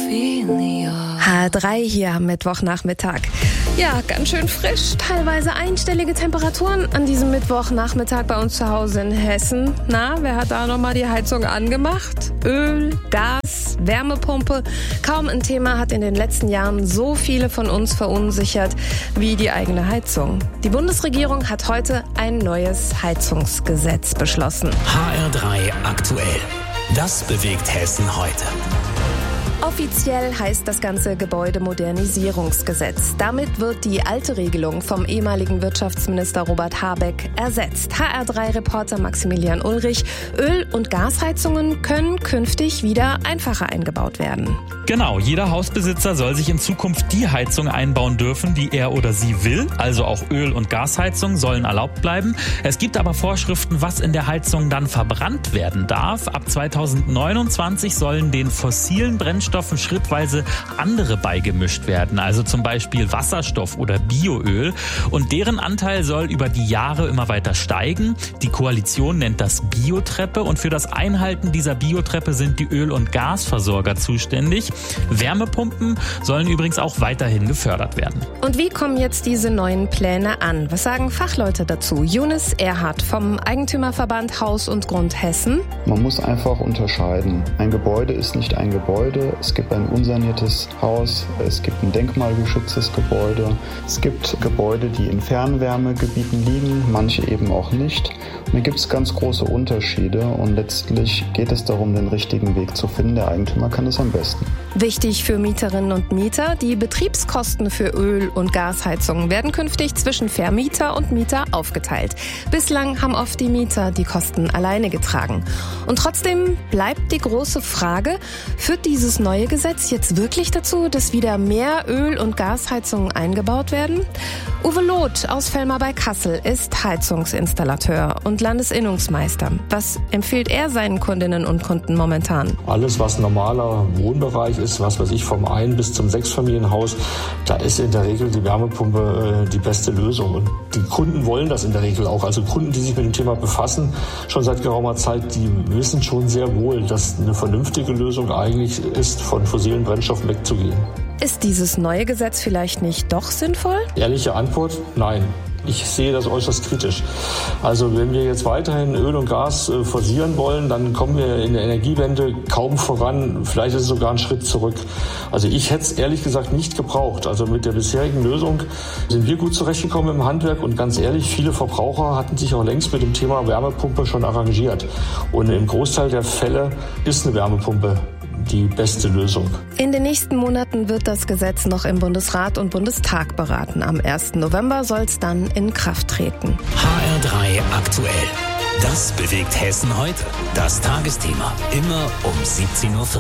H3 hier am Mittwochnachmittag. Ja, ganz schön frisch, teilweise einstellige Temperaturen an diesem Mittwochnachmittag bei uns zu Hause in Hessen. Na, wer hat da nochmal die Heizung angemacht? Öl, Gas, Wärmepumpe. Kaum ein Thema hat in den letzten Jahren so viele von uns verunsichert wie die eigene Heizung. Die Bundesregierung hat heute ein neues Heizungsgesetz beschlossen. HR3 aktuell. Das bewegt Hessen heute. Offiziell heißt das ganze Gebäudemodernisierungsgesetz. Damit wird die alte Regelung vom ehemaligen Wirtschaftsminister Robert Habeck ersetzt. HR3-Reporter Maximilian Ulrich: Öl- und Gasheizungen können künftig wieder einfacher eingebaut werden. Genau, jeder Hausbesitzer soll sich in Zukunft die Heizung einbauen dürfen, die er oder sie will. Also auch Öl- und Gasheizungen sollen erlaubt bleiben. Es gibt aber Vorschriften, was in der Heizung dann verbrannt werden darf. Ab 2029 sollen den fossilen Brennstoffen schrittweise andere beigemischt werden. Also zum Beispiel Wasserstoff oder Bioöl. Und deren Anteil soll über die Jahre immer weiter steigen. Die Koalition nennt das Biotreppe. Und für das Einhalten dieser Biotreppe sind die Öl- und Gasversorger zuständig. Wärmepumpen sollen übrigens auch weiterhin gefördert werden. Und wie kommen jetzt diese neuen Pläne an? Was sagen Fachleute dazu? Jonas Erhardt vom Eigentümerverband Haus und Grund Hessen. Man muss einfach unterscheiden. Ein Gebäude ist nicht ein Gebäude. Es gibt ein unsaniertes Haus, es gibt ein denkmalgeschütztes Gebäude. Es gibt Gebäude, die in Fernwärmegebieten liegen, manche eben auch nicht. Und da gibt es ganz große Unterschiede und letztlich geht es darum, den richtigen Weg zu finden. Der Eigentümer kann es am besten. Wichtig für Mieterinnen und Mieter: Die Betriebskosten für Öl- und Gasheizungen werden künftig zwischen Vermieter und Mieter aufgeteilt. Bislang haben oft die Mieter die Kosten alleine getragen. Und trotzdem bleibt die große Frage: Führt dieses neue Gesetz jetzt wirklich dazu, dass wieder mehr Öl- und Gasheizungen eingebaut werden? Uwe Loth aus Vellmar bei Kassel ist Heizungsinstallateur und Landesinnungsmeister. Was empfiehlt er seinen Kundinnen und Kunden momentan? Alles, was normaler Wohnbereich ist, was weiß ich, vom Ein- bis zum Sechsfamilienhaus, da ist in der Regel die Wärmepumpe die beste Lösung. Und die Kunden wollen das in der Regel auch. Also Kunden, die sich mit dem Thema befassen, schon seit geraumer Zeit, die wissen schon sehr wohl, dass eine vernünftige Lösung eigentlich ist, von fossilen Brennstoffen wegzugehen. Ist dieses neue Gesetz vielleicht nicht doch sinnvoll? Ehrliche Antwort: Nein. Ich sehe das äußerst kritisch. Also wenn wir jetzt weiterhin Öl und Gas forcieren wollen, dann kommen wir in der Energiewende kaum voran. Vielleicht ist es sogar ein Schritt zurück. Also ich hätte es ehrlich gesagt nicht gebraucht. Also mit der bisherigen Lösung sind wir gut zurechtgekommen im Handwerk. Und ganz ehrlich, viele Verbraucher hatten sich auch längst mit dem Thema Wärmepumpe schon arrangiert. Und im Großteil der Fälle ist eine Wärmepumpe die beste Lösung. In den nächsten Monaten wird das Gesetz noch im Bundesrat und Bundestag beraten. Am 1. November soll es dann in Kraft treten. HR3 aktuell. Das bewegt Hessen heute. Das Tagesthema. Immer um 17:40 Uhr.